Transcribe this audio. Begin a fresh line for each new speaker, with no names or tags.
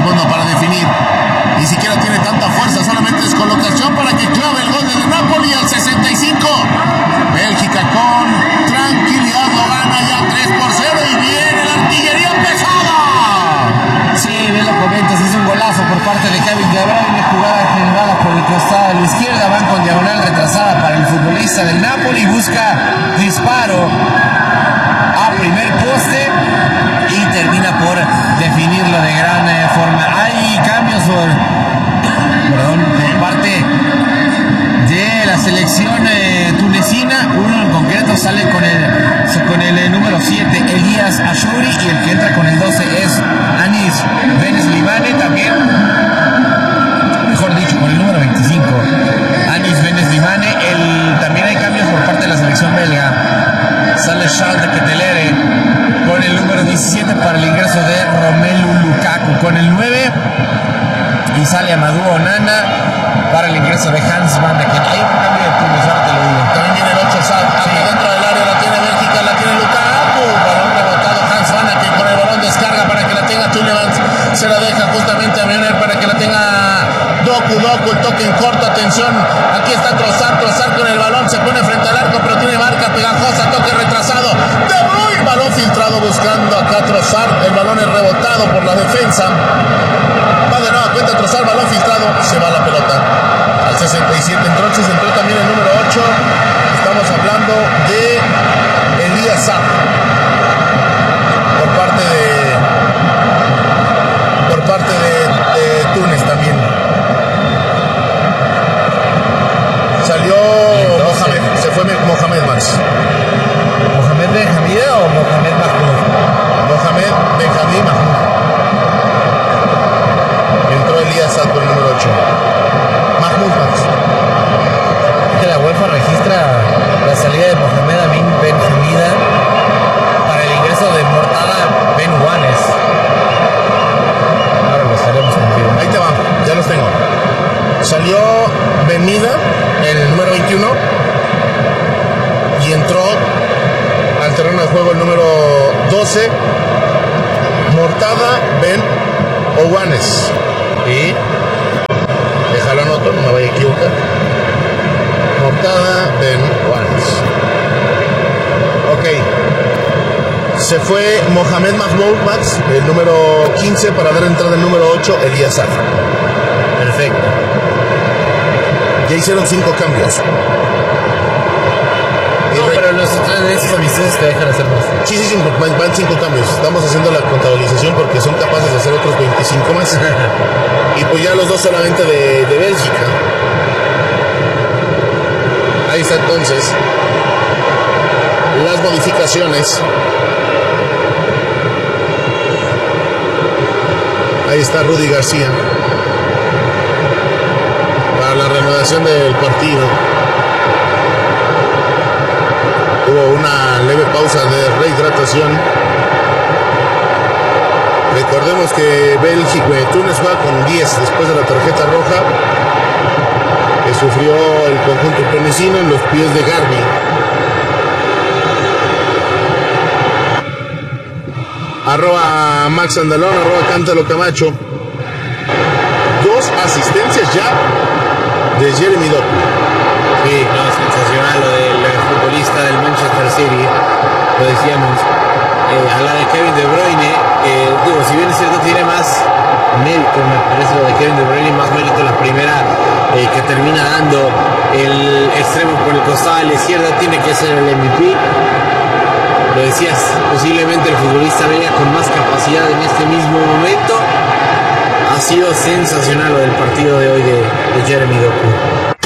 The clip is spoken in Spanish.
mundo para definir. Ni siquiera tiene tanta fuerza, solamente es colocación para que clave el gol del Napoli al 65. Bélgica con tranquilidad lo gana ya 3-0 y viene la artillería pesada.
Sí, bien lo comentas, es un golazo por parte de Kevin De Bruyne, jugada generada por el costado a la izquierda, van con diagonal retrasada para el futbolista del Napoli, busca disparo a primer poste y termina por definirlo de gran forma. Hay cambios por parte de la selección tunecina. Uno en concreto sale con el número 7, Elías Achouri, y el que entra con el 12 es Anis Benes-Limane, también, mejor dicho, con el número 25, Anis Benes-Limane. También hay cambios por parte de la selección belga. Sale Charles de Ketelere con el número 17 para el ingreso de Romelu Lukaku con el 9, y sale Amadou Onana para el ingreso de Hans Van de Ven. Hay un cambio de turnos, ahora te lo digo.
También viene el 8 dentro del área, la tiene Bélgica, la tiene Lukaku, balón rebotado, Hans Van de Ven con el balón descarga para que la tenga Tielemans, se la deja justamente a Milner para que la tenga Doku, el toque en corto, atención, aquí está Trossard con el balón, se pone frente al arco, pero tiene marca pegajosa, toque retrasado, De Bruyne, balón filtrado buscando acá Trossard, el balón es rebotado por la defensa, va de nuevo cuenta Trossard, balón filtrado, se va la pelota al 67, entonces entró también el número 8, estamos hablando de Elías Sarr, por parte de Túnez también. Salió Mohamed, se fue Mohamed Max.
¿Mohamed Benjamín o Mohamed Mahmoud?
Mohamed Benjamín Mahmoud. Entró Elías Sarr con el número 8. Mahmoud Max.
Que la UEFA registra la salida de Mohamed Amin Benhamida para el ingreso de Mortada Ben Juanes. Ahora lo estaremos confirmando.
Ahí te va, ya los tengo. Salió Benida, el número 21, y entró al terreno de juego el número 12, Mortada Ben Owanes. Y déjalo anoto, no me vaya a equivocar. Mortada Ben Owanes. Ok. Se fue Mohamed Mahmoud Max, el número 15, para dar entrada el número 8, Elías Sarr. Perfecto. Ya hicieron 5 cambios.
No, pero en esos amistosos te dejan hacer más.
Sí, van 5 cambios. Estamos haciendo la contabilización porque son capaces de hacer otros 25 más. Y pues ya los 2 solamente de Bélgica. Ahí está entonces las modificaciones. Ahí está Rudy García para la reanudación del partido. Hubo una leve pausa de rehidratación. Recordemos que Túnez juega con 10 después de la tarjeta roja que sufrió el conjunto tunecino en los pies de Garbi. Arroba Max Andalón, arroba Cántalo Camacho. 2 asistencias ya de Jeremy Doku.
Sí, no, sensacional lo del futbolista del Manchester City, lo decíamos. A la de Kevin De Bruyne, si bien es cierto tiene más mérito, me parece lo de Kevin De Bruyne, más mérito la primera que termina dando el extremo por el costado a la izquierda, tiene que ser el MVP. Lo decías, posiblemente el futbolista belga con más capacidad en este mismo momento. Ha sido sensacional lo del partido de hoy de Jeremy Doku.